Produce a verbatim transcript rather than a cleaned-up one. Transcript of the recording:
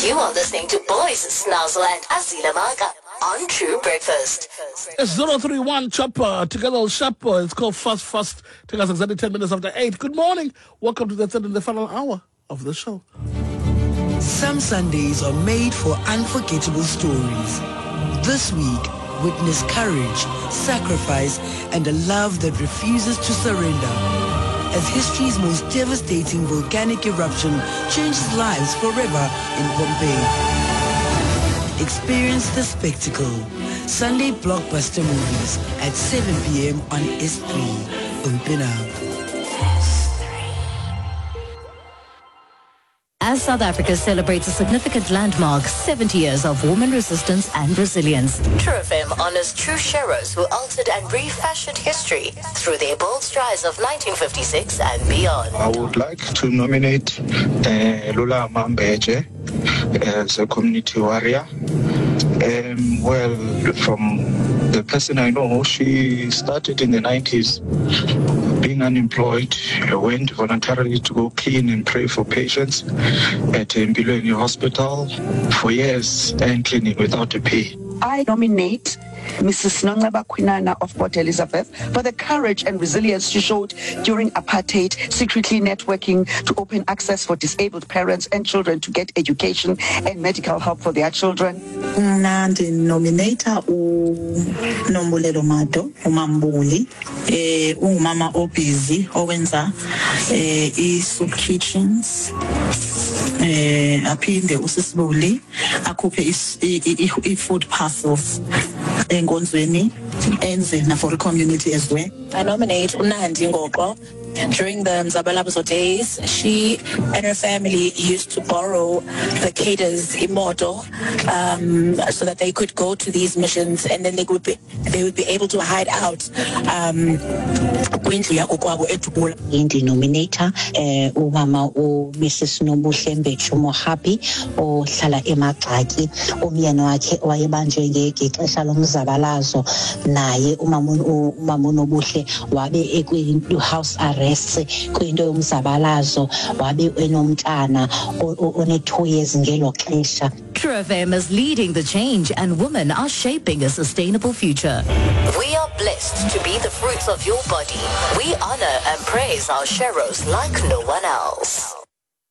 You are listening to Boys Snazzle and Azila Maga on True Breakfast. It's zero three one Chopper, together Shopper. It's called Fast Fast. Take us exactly ten minutes after eight. Good morning. Welcome to the third and the final hour of the show. Some Sundays are made for unforgettable stories. This week, witness courage, sacrifice, and a love that refuses to surrender. As history's most devastating volcanic eruption changes lives forever in Pompeii. Experience the spectacle. Sunday blockbuster movies at seven p.m. on S three. Open up. As South Africa celebrates a significant landmark, seventy years of woman resistance and resilience, True F M honors true sheroes who altered and refashioned history through their bold strides of nineteen fifty-six and beyond. I would like to nominate uh, Lula Mambeje as a community warrior. Um, well, from the person I know, she started in the nineties being unemployed, went voluntarily to go clean and pray for patients at Mbilweni Hospital for years and cleaning without a pay. I nominate Missus Nongaba Kwinana of Port Elizabeth for the courage and resilience she showed during apartheid, secretly networking to open access for disabled parents and children to get education and medical help for their children. Nandi nominator uNombulelo Mato uMambuli eh umama obusy owenza eh i-soup kitchens eh aphinde usisibuli akhuphe i-food parcels enkonzweni enze na for the community as well. I nominate Unandi Ngoqo. During the Mzabalazo days, she and her family used to borrow the cadres imoto um, so that they could go to these missions, and then they would be they would be able to hide out. Um, Indi nominator eh umama u Missus Nobuhlembe Chumo Happy ohlala eMagxaki, umyeni wakhe wayebanjwe ngexesha lomzabalazo, naye umama umama Nobuhle wabe ekwi house arrest kwinto yomzabalazo, wabe enomntana one two years ngelo xesha. True F M is leading the change and women are shaping a sustainable future. We are blessed to be the fruits of your body. We honor and praise our sheroes like no one else.